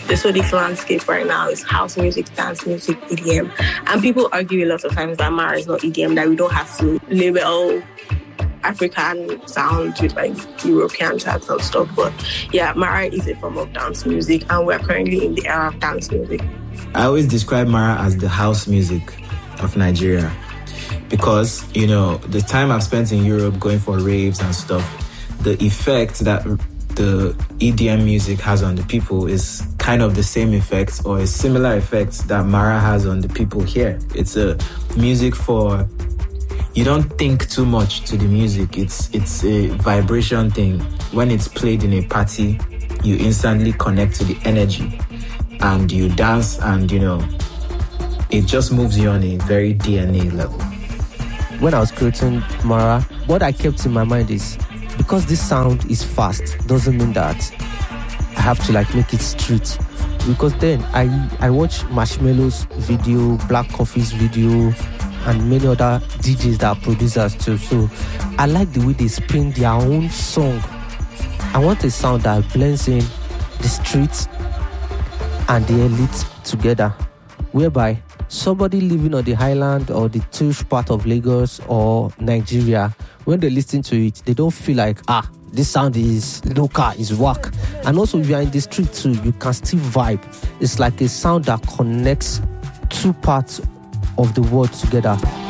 the Sodic landscape right now is house music, dance music, EDM. And people argue a lot of times that Mara is not EDM, that we don't have to label African sounds with like European tags and stuff. But yeah, Mara is a form of dance music, and we're currently in the era of dance music. I always describe Mara as the house music of Nigeria because, you know, the time I've spent in Europe going for raves and stuff, the effect that the EDM music has on the people is kind of the same effect or a similar effect that Mara has on the people here. It's a music for, you don't think too much to the music. It's a vibration thing. When it's played in a party, you instantly connect to the energy and you dance, and you know, it just moves you on a very DNA level. When I was creating Mara, what I kept in my mind is, because this sound is fast, doesn't mean that I have to like make it street. Because then I watch Marshmello's video, Black Coffee's video, and many other DJs that are producers too. So I like the way they spin their own song. I want a sound that blends in the streets and the elite together, whereby somebody living on the highland or the tush part of Lagos or Nigeria, when they listen to it, they don't feel like, this sound is local, is whack. And also, if you are in the street too, you can still vibe. It's like a sound that connects two parts of the world together.